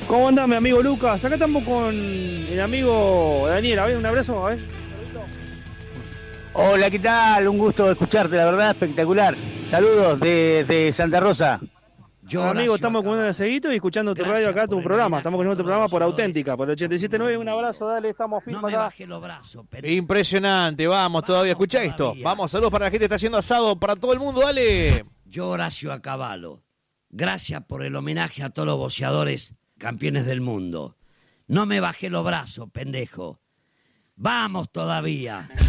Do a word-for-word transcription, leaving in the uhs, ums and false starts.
¿Cómo andás, mi amigo Lucas? Acá estamos con el amigo Daniel. A ver, un abrazo, a ver. Hola, ¿qué tal? Un gusto escucharte, la verdad, espectacular. Saludos de, de Santa Rosa. Yo, amigo, estamos comiendo el seguito y escuchando tu radio acá, tu programa. Estamos escuchando tu programa por Auténtica, por el ochenta y siete punto nueve. Un abrazo, dale, estamos firmes no me acá. bajé los brazos, pero... Impresionante, vamos, todavía. Escucha esto. Vamos, saludos para la gente que está haciendo asado, para todo el mundo, dale. Yo, Horacio Acabalo, gracias por el homenaje a todos los boxeadores campeones del mundo. No me bajé los brazos, pendejo. Vamos todavía.